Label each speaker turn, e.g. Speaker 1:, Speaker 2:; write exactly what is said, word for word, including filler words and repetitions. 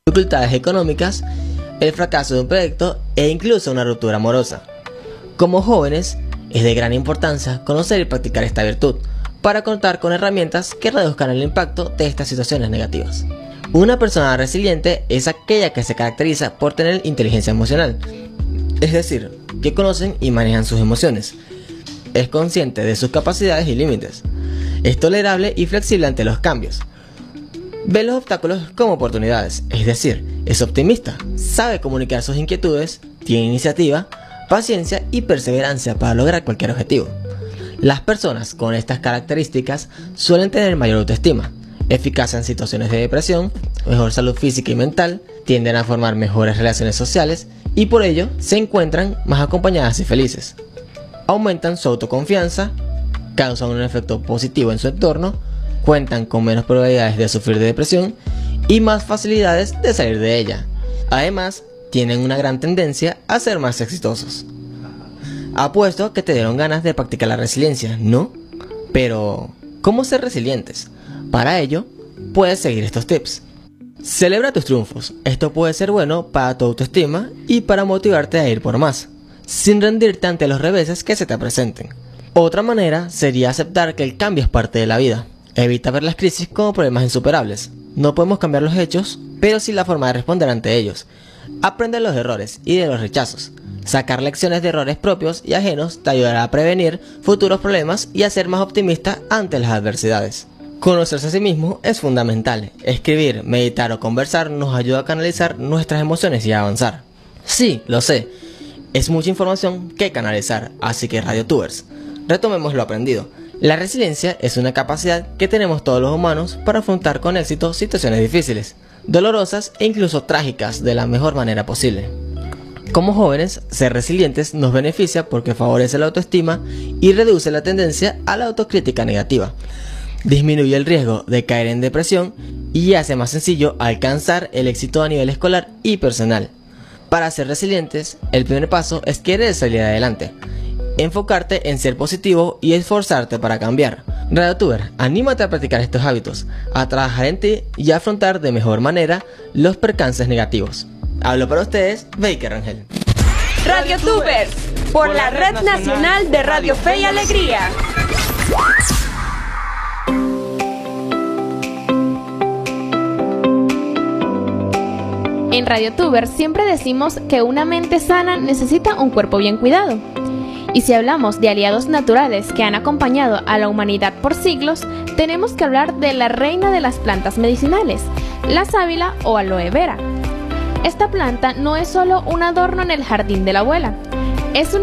Speaker 1: dificultades económicas, el fracaso de un proyecto e incluso una ruptura amorosa. Como jóvenes, es de gran importancia conocer y practicar esta virtud para contar con herramientas que reduzcan el impacto de estas situaciones negativas. Una persona resiliente es aquella que se caracteriza por tener inteligencia emocional, es decir, que conocen y manejan sus emociones, es consciente de sus capacidades y límites, es tolerable y flexible ante los cambios, ve los obstáculos como oportunidades, es decir, es optimista, sabe comunicar sus inquietudes, tiene iniciativa, paciencia y perseverancia para lograr cualquier objetivo. Las personas con estas características suelen tener mayor autoestima, eficacia en situaciones de depresión, mejor salud física y mental, tienden a formar mejores relaciones sociales y por ello se encuentran más acompañadas y felices. Aumentan su autoconfianza, causan un efecto positivo en su entorno, cuentan con menos probabilidades de sufrir de depresión y más facilidades de salir de ella. Además, tienen una gran tendencia a ser más exitosos. Apuesto que te dieron ganas de practicar la resiliencia, ¿no? Pero, ¿cómo ser resilientes? Para ello, puedes seguir estos tips. Celebra tus triunfos. Esto puede ser bueno para tu autoestima y para motivarte a ir por más, sin rendirte ante los reveses que se te presenten. Otra manera sería aceptar que el cambio es parte de la vida. Evita ver las crisis como problemas insuperables. No podemos cambiar los hechos, pero sí la forma de responder ante ellos. Aprende de los errores y de los rechazos. Sacar lecciones de errores propios y ajenos te ayudará a prevenir futuros problemas y a ser más optimista ante las adversidades. Conocerse a sí mismo es fundamental. Escribir, meditar o conversar nos ayuda a canalizar nuestras emociones y a avanzar. Sí, lo sé, es mucha información que canalizar, así que RadioTubers, retomemos lo aprendido. La resiliencia es una capacidad que tenemos todos los humanos para afrontar con éxito situaciones difíciles, dolorosas e incluso trágicas de la mejor manera posible. Como jóvenes, ser resilientes nos beneficia porque favorece la autoestima y reduce la tendencia a la autocrítica negativa. Disminuye el riesgo de caer en depresión y hace más sencillo alcanzar el éxito a nivel escolar y personal. Para ser resilientes, el primer paso es querer salir adelante, enfocarte en ser positivo y esforzarte para cambiar. RadioTuber, anímate a practicar estos hábitos, a trabajar en ti y a afrontar de mejor manera los percances negativos. Hablo para ustedes, Baker Rangel.
Speaker 2: RadioTubers, por la Red Nacional de Radio Fe y Alegría.
Speaker 3: En RadioTubers siempre decimos que una mente sana necesita un cuerpo bien cuidado. Y si hablamos de aliados naturales que han acompañado a la humanidad por siglos, tenemos que hablar de la reina de las plantas medicinales, la sábila o aloe vera. Esta planta no es solo un adorno en el jardín de la abuela, es una